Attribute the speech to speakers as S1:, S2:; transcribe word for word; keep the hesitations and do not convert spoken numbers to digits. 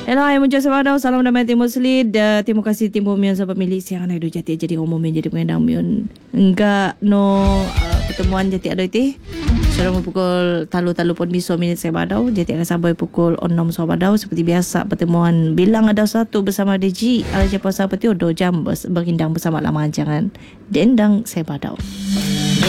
S1: Hello, saya Munjul Sabadau. Salam damai Timur Selit. Uh, terima kasih Timur Mion sebab milik siang anak hidup jati jadi umum yang jadi pengendang Mion. Enggak no uh, pertemuan jati ada itu. Sekarang pukul talu-talu pun bisu minit Sabadau. Jati akan sampai pukul enam Sabadau. Seperti biasa pertemuan bilang ada satu bersama D J. Ada siapa sahabat itu dua jam bergendang bersama lama jangan. Dendang Sabadau.